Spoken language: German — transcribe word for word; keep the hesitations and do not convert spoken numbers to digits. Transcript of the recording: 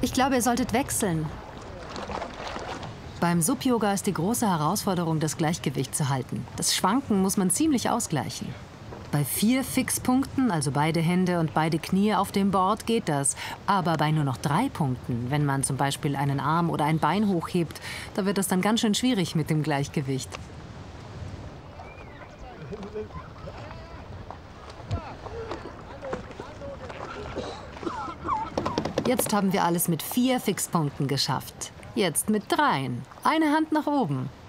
Ich glaube, ihr solltet wechseln. Beim Sub-Yoga ist die große Herausforderung, das Gleichgewicht zu halten. Das Schwanken muss man ziemlich ausgleichen. Bei vier Fixpunkten, also beide Hände und beide Knie auf dem Board, geht das. Aber bei nur noch drei Punkten, wenn man zum Beispiel einen Arm oder ein Bein hochhebt, da wird es dann ganz schön schwierig mit dem Gleichgewicht. Jetzt haben wir alles mit vier Fixpunkten geschafft. Jetzt mit dreien. Eine Hand nach oben.